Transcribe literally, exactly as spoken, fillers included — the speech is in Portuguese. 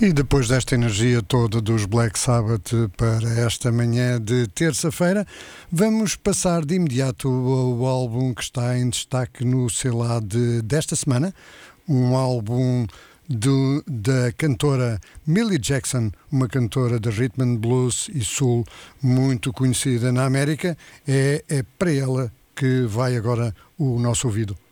E depois desta energia toda dos Black Sabbath para esta manhã de terça-feira, vamos passar de imediato ao álbum que está em destaque no sei lá de, desta semana, um álbum do, da cantora Millie Jackson, uma cantora de rhythm and blues e soul muito conhecida na América. É, é para ela que vai agora o nosso ouvido.